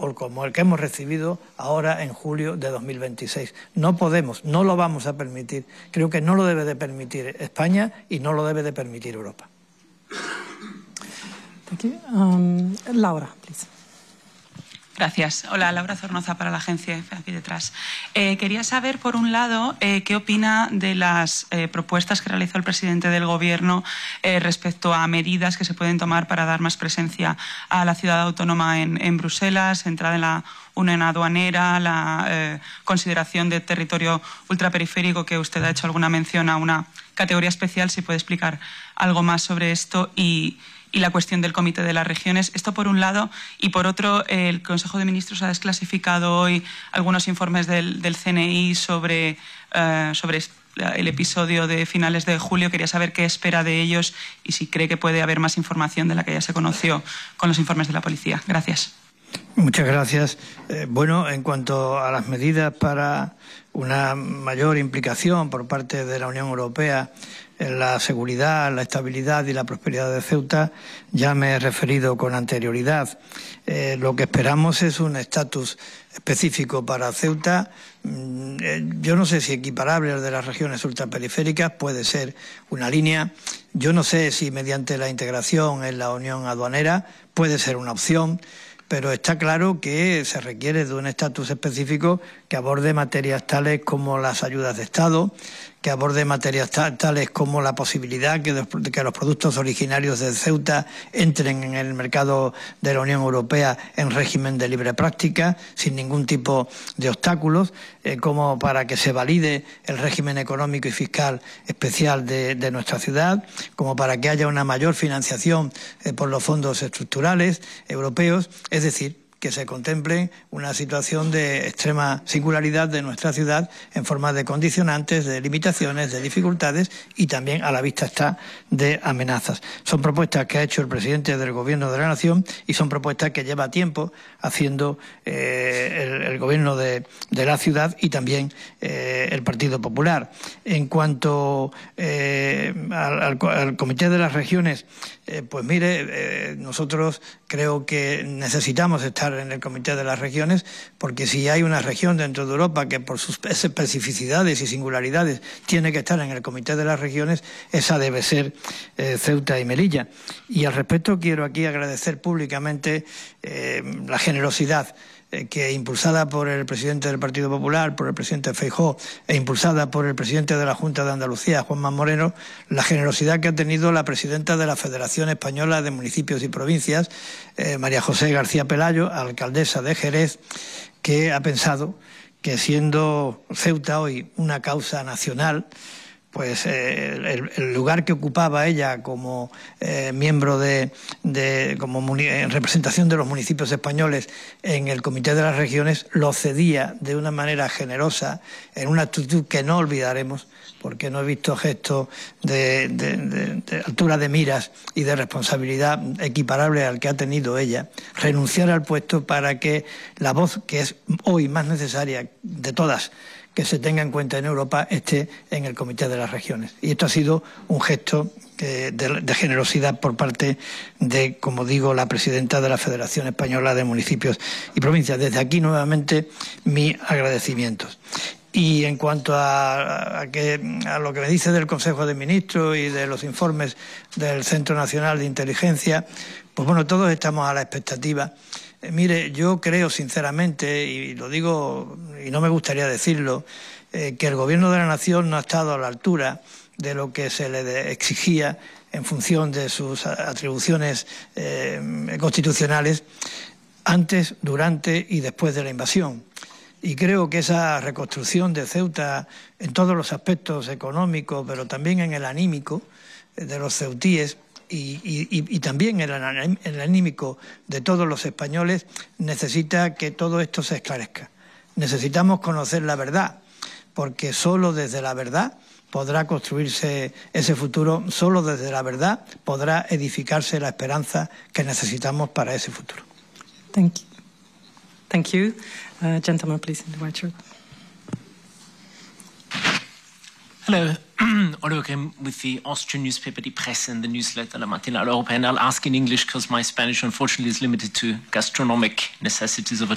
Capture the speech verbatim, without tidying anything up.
o como el que hemos recibido ahora en julio de dos mil veintiséis. No podemos, no lo vamos a permitir. Creo que no lo debe de permitir España y no lo debe de permitir Europa. Thank you. Um, Laura, please. Gracias. Hola, Laura Zornoza para la agencia EFE, aquí detrás. Eh, quería saber, por un lado, eh, qué opina de las eh, propuestas que realizó el presidente del Gobierno eh, respecto a medidas que se pueden tomar para dar más presencia a la ciudad autónoma en, en Bruselas, entrada en la unión aduanera, la eh, consideración de territorio ultraperiférico, que usted ha hecho alguna mención a una categoría especial. Si puede explicar algo más sobre esto y... y la cuestión del Comité de las Regiones. Esto por un lado. Y por otro, el Consejo de Ministros ha desclasificado hoy algunos informes del, del C N I sobre, uh, sobre el episodio de finales de julio. Quería saber qué espera de ellos y si cree que puede haber más información de la que ya se conoció con los informes de la policía. Gracias. Muchas gracias. Eh, bueno, en cuanto a las medidas para una mayor implicación por parte de la Unión Europea en la seguridad, la estabilidad y la prosperidad de Ceuta, ya me he referido con anterioridad. Eh, lo que esperamos es un estatus específico para Ceuta. Eh, yo no sé si equiparable al de las regiones ultraperiféricas, puede ser una línea. Yo no sé si mediante la integración en la Unión Aduanera puede ser una opción, pero está claro que se requiere de un estatus específico que aborde materias tales como las ayudas de Estado, que aborde materias tales como la posibilidad que, de, que los productos originarios de Ceuta entren en el mercado de la Unión Europea en régimen de libre práctica, sin ningún tipo de obstáculos, eh, como para que se valide el régimen económico y fiscal especial de, de nuestra ciudad, como para que haya una mayor financiación eh, por los fondos estructurales europeos, es decir, que se contemple una situación de extrema singularidad de nuestra ciudad en forma de condicionantes, de limitaciones, de dificultades y también a la vista está de amenazas. Son propuestas que ha hecho el presidente del Gobierno de la Nación y son propuestas que lleva tiempo haciendo eh, el, el Gobierno de, de la ciudad y también eh, el Partido Popular. En cuanto eh, al, al, al Comité de las Regiones, eh, pues mire, eh, nosotros creo que necesitamos estar en el Comité de las Regiones, porque si hay una región dentro de Europa que por sus especificidades y singularidades tiene que estar en el Comité de las Regiones, esa debe ser eh, Ceuta y Melilla. Y al respecto quiero aquí agradecer públicamente eh, la generosidad eh, que impulsada por el presidente del Partido Popular, por el presidente Feijóo e impulsada por el presidente de la Junta de Andalucía, Juanma Moreno, la generosidad que ha tenido la presidenta de la Federación Española de Municipios y Provincias, eh, María José García Pelayo, alcaldesa de Jerez, que ha pensado que siendo Ceuta hoy una causa nacional, pues eh, el, el lugar que ocupaba ella como eh, miembro de, de como en representación de los municipios españoles en el Comité de las Regiones lo cedía de una manera generosa, en una actitud que no olvidaremos, porque no he visto gestos de, de, de, de altura de miras y de responsabilidad equiparable al que ha tenido ella, renunciar al puesto para que la voz que es hoy más necesaria de todas que se tenga en cuenta en Europa esté en el Comité de las Regiones. Y esto ha sido un gesto eh, de, de generosidad por parte de, como digo, la presidenta de la Federación Española de Municipios y Provincias. Desde aquí, nuevamente, mis agradecimientos. Y en cuanto a, a, que, a lo que me dice del Consejo de Ministros y de los informes del Centro Nacional de Inteligencia, pues bueno, todos estamos a la expectativa. Eh, mire, yo creo sinceramente, y lo digo y no me gustaría decirlo, eh, que el Gobierno de la Nación no ha estado a la altura de lo que se le de, exigía en función de sus atribuciones eh, constitucionales antes, durante y después de la invasión. Y creo que esa reconstrucción de Ceuta en todos los aspectos económicos, pero también en el anímico de los ceutíes, Y, y, y también el, el anímico de todos los españoles, necesita que todo esto se esclarezca. Necesitamos conocer la verdad, porque solo desde la verdad podrá construirse ese futuro, solo desde la verdad podrá edificarse la esperanza que necesitamos para ese futuro. Thank you. Thank you. Uh, gentleman, please, in the white shirt. Hello, Oliver Grimm with the Austrian newspaper Die Presse and the newsletter La Matinale Européenne. I'll ask in English because my Spanish unfortunately is limited to gastronomic necessities of a